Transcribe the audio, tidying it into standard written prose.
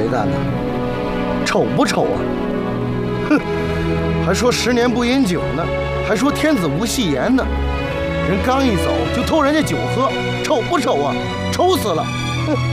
干的，丑不丑啊？哼，还说10年不饮酒呢，还说天子无戏言呢。人刚一走就偷人家酒喝，丑不丑啊？丑死了！哼。